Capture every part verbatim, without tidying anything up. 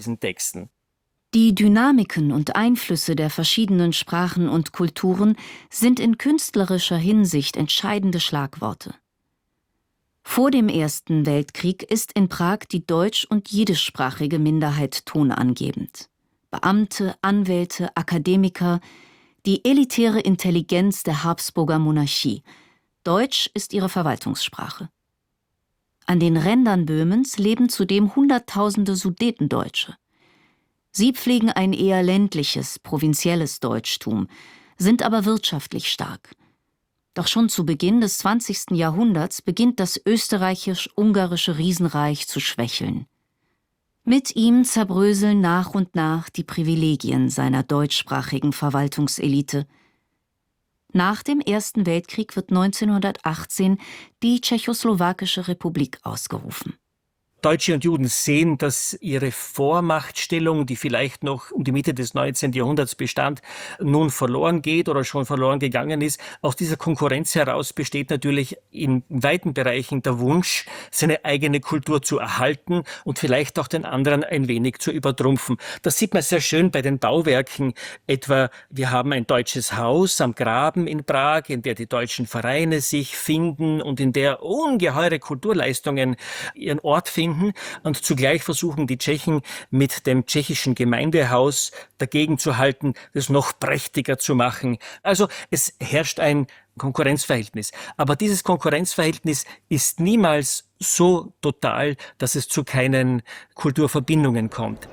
diesen Texten. Die Dynamiken und Einflüsse der verschiedenen Sprachen und Kulturen sind in künstlerischer Hinsicht entscheidende Schlagworte. Vor dem Ersten Weltkrieg ist in Prag die deutsch- und jiddischsprachige Minderheit tonangebend. Beamte, Anwälte, Akademiker, die elitäre Intelligenz der Habsburger Monarchie. Deutsch ist ihre Verwaltungssprache. An den Rändern Böhmens leben zudem Hunderttausende Sudetendeutsche. Sie pflegen ein eher ländliches, provinzielles Deutschtum, sind aber wirtschaftlich stark. Doch schon zu Beginn des zwanzigsten Jahrhunderts beginnt das österreichisch-ungarische Riesenreich zu schwächeln. Mit ihm zerbröseln nach und nach die Privilegien seiner deutschsprachigen Verwaltungselite. Nach dem Ersten Weltkrieg wird neunzehnhundertachtzehn die Tschechoslowakische Republik ausgerufen. Deutsche und Juden sehen, dass ihre Vormachtstellung, die vielleicht noch um die Mitte des neunzehnten Jahrhunderts bestand, nun verloren geht oder schon verloren gegangen ist. Aus dieser Konkurrenz heraus besteht natürlich in weiten Bereichen der Wunsch, seine eigene Kultur zu erhalten und vielleicht auch den anderen ein wenig zu übertrumpfen. Das sieht man sehr schön bei den Bauwerken. Etwa, wir haben ein deutsches Haus am Graben in Prag, in der die deutschen Vereine sich finden und in der ungeheure Kulturleistungen ihren Ort finden. Und zugleich versuchen die Tschechen mit dem tschechischen Gemeindehaus dagegen zu halten, das noch prächtiger zu machen. Also es herrscht ein Konkurrenzverhältnis. Aber dieses Konkurrenzverhältnis ist niemals so total, dass es zu keinen Kulturverbindungen kommt.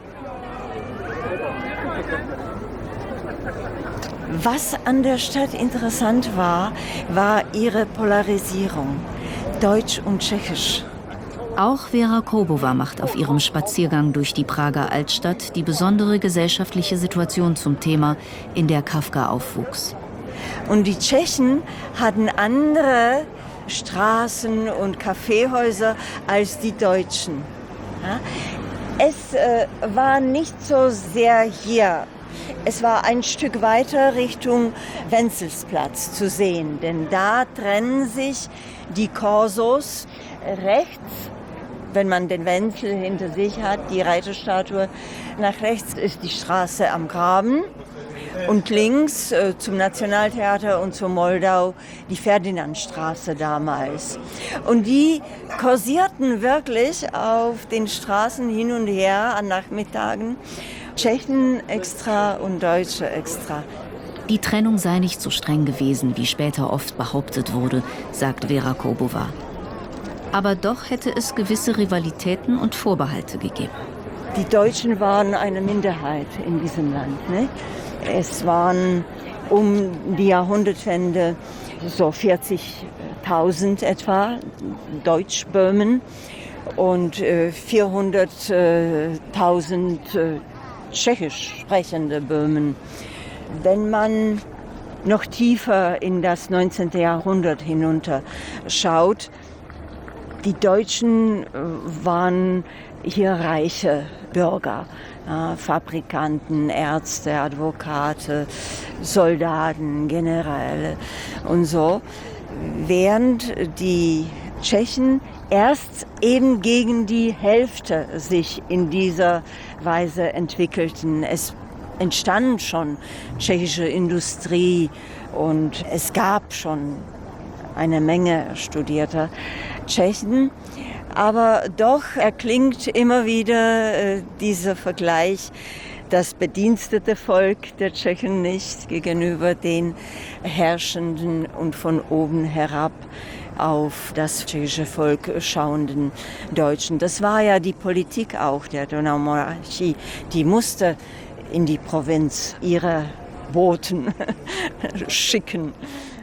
Was an der Stadt interessant war, war ihre Polarisierung, Deutsch und Tschechisch. Auch Vera Koubova macht auf ihrem Spaziergang durch die Prager Altstadt die besondere gesellschaftliche Situation zum Thema, in der Kafka aufwuchs. Und die Tschechen hatten andere Straßen und Kaffeehäuser als die Deutschen. Es äh, war nicht so sehr hier. Es war ein Stück weiter Richtung Wenzelsplatz zu sehen, denn da trennen sich die Korsos rechts. Wenn man den Wenzel hinter sich hat, die Reiterstatue, nach rechts ist die Straße am Graben und links äh, zum Nationaltheater und zur Moldau die Ferdinandstraße damals. Und die kursierten wirklich auf den Straßen hin und her an Nachmittagen, Tschechen extra und Deutsche extra. Die Trennung sei nicht so streng gewesen, wie später oft behauptet wurde, sagt Vera Koubova. Aber doch hätte es gewisse Rivalitäten und Vorbehalte gegeben. Die Deutschen waren eine Minderheit in diesem Land. Ne? Es waren um die Jahrhundertwende so vierzigtausend etwa Deutschböhmen und äh, vierhunderttausend äh, tschechisch sprechende Böhmen. Wenn man noch tiefer in das neunzehnten Jahrhundert hinunter schaut, die Deutschen waren hier reiche Bürger, ja, Fabrikanten, Ärzte, Advokate, Soldaten, Generäle und so, während die Tschechen erst eben gegen die Hälfte sich in dieser Weise entwickelten. Es entstand schon tschechische Industrie und es gab schon eine Menge studierter Tschechen. Aber doch erklingt immer wieder äh, dieser Vergleich, das bedienstete Volk der Tschechen nicht gegenüber den herrschenden und von oben herab auf das tschechische Volk schauenden Deutschen. Das war ja die Politik auch der Donaumonarchie. Die musste in die Provinz ihre Boten schicken.